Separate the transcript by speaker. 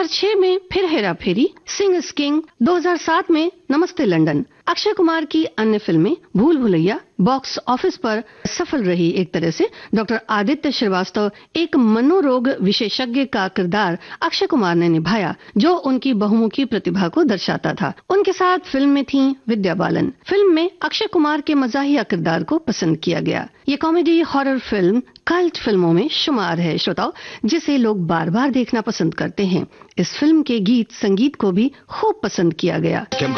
Speaker 1: 2006 में फिर हेरा फेरी, Singh is king, 2007 में नमस्ते लंदन। अक्षय कुमार की अन्य फिल्में भूल भुलैया बॉक्स ऑफिस पर सफल रही। एक तरह से डॉक्टर आदित्य श्रीवास्तव एक मनोरोग विशेषज्ञ का किरदार अक्षय कुमार ने निभाया, जो उनकी बहुमुखी प्रतिभा को दर्शाता था। उनके साथ फिल्म में थीं विद्या बालन। फिल्म में अक्षय कुमार के मजाहिया किरदार को पसंद किया गया। ये कॉमेडी हॉरर फिल्म कल्ट फिल्मों में शुमार है श्रोताओ, जिसे लोग बार बार देखना पसंद करते हैं। इस फिल्म के गीत संगीत को भी खूब पसंद किया गया।